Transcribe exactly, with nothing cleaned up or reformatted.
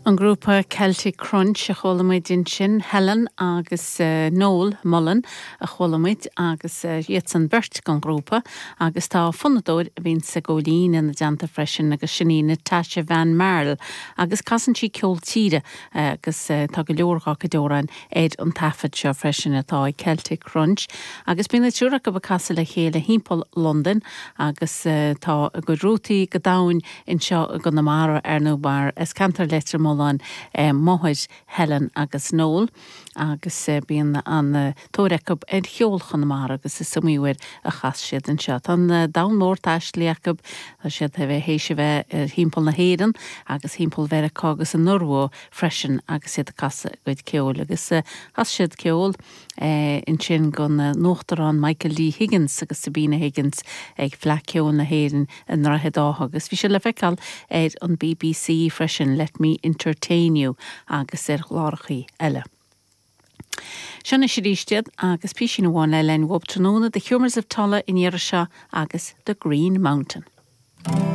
An grúpa Celtic Crunch a cholamid in sin Helen agus uh, Noel Mullen a cholamid agus uh, Jetson Bert gan grúpa agus tá funnadóid vín sa gólín in na janta freisin agus sinní Natasha Van Marl agus casan si ceol tíre agus uh, tá go leorcha go dóran éid an tafad seo freisin atá Celtic Crunch agus bína túra go casa le chéile hímpol London agus uh, tá go rútaí go dain in seo go na mara ar nó bar es cantar letra an eh, Mohaid Helen agus Noel agus eh, bíon an uh, tórecab ed heolchan na mar agus is sumíwer a chas siad an seo. An uh, downlord Ashliacab a siad he héise bheith uh, hímpol na héan agus hímpol vera cágus an norwo freisin agus siad a casa goid ceol agus uh, has siad ceol eh, in sin gon uh, nóchtarán Michael Lee Higgins agus Sabina Higgins ag flac ceol na héan an rahedá agus fi se le fecal ed an B B C freisin Let Me Entertain You agus er chlárachaí eile. Seanna sirístead agus písin bháin le len wobtranóna The Humours of Tulla in Yerisha agus The Green Mountain.